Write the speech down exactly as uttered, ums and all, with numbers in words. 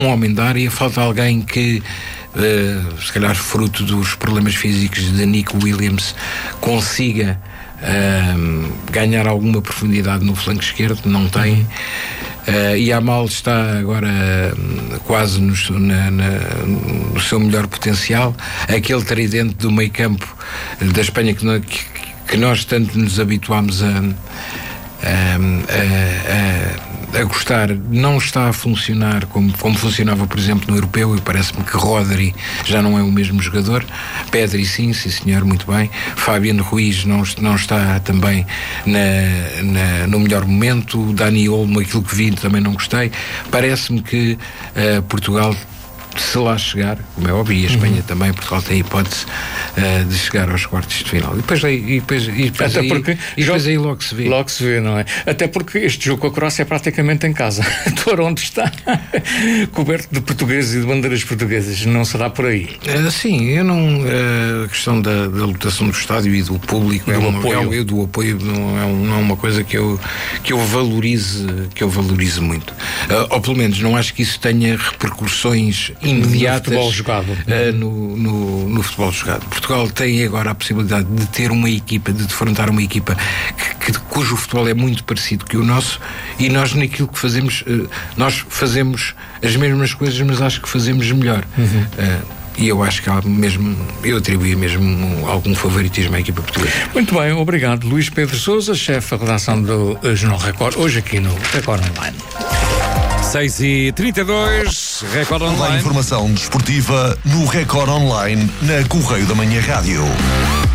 um homem da área, falta alguém que, uh, se calhar fruto dos problemas físicos de Nico Williams, consiga uh, ganhar alguma profundidade no flanco esquerdo. Não tem. Uhum. Uh, e Yamal está agora uh, quase no, na, na, no seu melhor potencial. Aquele tridente do meio campo da Espanha que, no, que, que nós tanto nos habituámos a A, a, a, a gostar, não está a funcionar como, como funcionava, por exemplo, no Europeu. E parece-me que Rodri já não é o mesmo jogador. Pedri sim, sim senhor, muito bem. Fabiano Ruiz não, não está também na, na, no melhor momento. Dani Olmo, aquilo que vi, também não gostei. Parece-me que uh, Portugal, se lá chegar, como é óbvio, e a Espanha uhum. também, Portugal tem a hipótese uh, de chegar aos quartos de final. E depois aí, e depois, e depois, Até aí, porque e depois aí logo se vê. Logo se vê, não é? Até porque este jogo com a Croácia é praticamente em casa. Toronto está coberto de portugueses e de bandeiras portuguesas. Não será por aí? Uh, sim, eu não... Uh, a questão da, da lotação do estádio e do público e é do, uma, apoio. É, do apoio não é, não é uma coisa que eu, que eu valorize que eu valorize muito. Uh, ou pelo menos não acho que isso tenha repercussões imediatas jogado. Uh, no, no, no futebol jogado. Portugal tem agora a possibilidade de ter uma equipa, de defrontar uma equipa que, que, cujo futebol é muito parecido que o nosso, e nós naquilo que fazemos, uh, nós fazemos as mesmas coisas, mas acho que fazemos melhor. Uhum. Uh, e eu acho que há mesmo, eu atribuía mesmo algum favoritismo à equipa portuguesa. Muito bem, obrigado. Luís Pedro Sousa, chefe da redação do Jornal Record, hoje aqui no Record Online. seis e trinta e dois, Record Online. A informação desportiva no Record Online, na Correio da Manhã Rádio.